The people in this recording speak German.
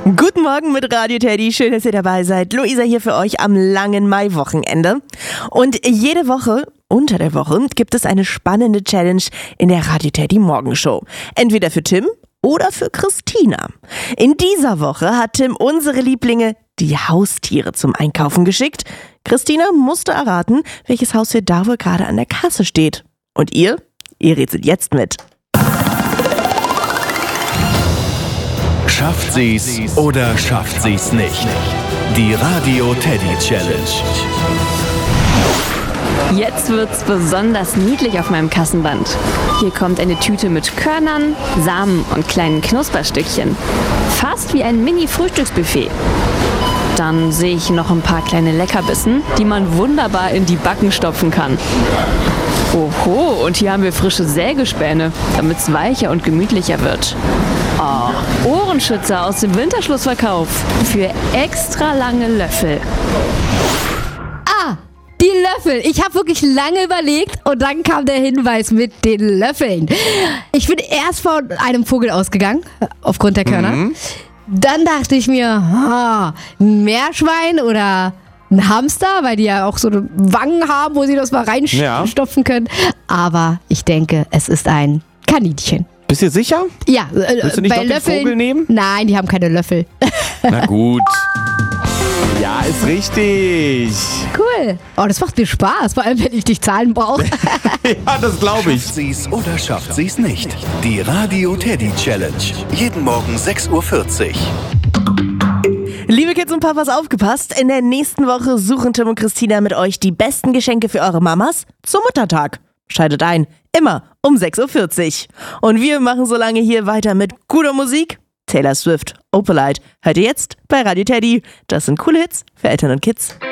Guten Morgen mit Radio Teddy, schön, dass ihr dabei seid. Luisa hier für euch am langen Maiwochenende. Und jede Woche, unter der Woche, gibt es eine spannende Challenge in der Radio Teddy Morgenshow. Entweder für Tim oder für Christina. In dieser Woche hat Tim unsere Lieblinge, die Haustiere, zum Einkaufen geschickt. Christina musste erraten, welches Haustier da wohl gerade an der Kasse steht. Und ihr rätselt jetzt mit. Schafft sie's oder schafft sie's nicht? Die Radio Teddy Challenge. Jetzt wird's besonders niedlich auf meinem Kassenband. Hier kommt eine Tüte mit Körnern, Samen und kleinen Knusperstückchen. Fast wie ein Mini-Frühstücksbuffet. Dann sehe ich noch ein paar kleine Leckerbissen, die man wunderbar in die Backen stopfen kann. Oho, und hier haben wir frische Sägespäne, damit es weicher und gemütlicher wird. Oh, Ohrenschützer aus dem Winterschlussverkauf für extra lange Löffel. Die Löffel. Ich habe wirklich lange überlegt und dann kam der Hinweis mit den Löffeln. Ich bin erst von einem Vogel ausgegangen, aufgrund der Körner. Dann dachte ich mir, ein Meerschwein oder ein Hamster, weil die ja auch so Wangen haben, wo sie das mal reinstopfen können. Aber ich denke, es ist ein Kaninchen. Bist du sicher? Ja, willst du nicht bei doch Löffeln, den Vogel nehmen? Nein, die haben keine Löffel. Na gut. Ja, ist richtig. Cool. Oh, das macht mir Spaß, vor allem wenn ich dich Zahlen brauche. Ja, das glaube ich. Schafft sie's oder schafft sie's nicht? Die Radio Teddy Challenge. Jeden Morgen 6:40 Uhr. Liebe Kids und Papas, aufgepasst. In der nächsten Woche suchen Tim und Christina mit euch die besten Geschenke für eure Mamas zum Muttertag. Schaltet ein, immer um 6:40 Uhr. Und wir machen so lange hier weiter mit guter Musik. Taylor Swift, Opalite, hört ihr jetzt bei Radio Teddy. Das sind coole Hits für Eltern und Kids.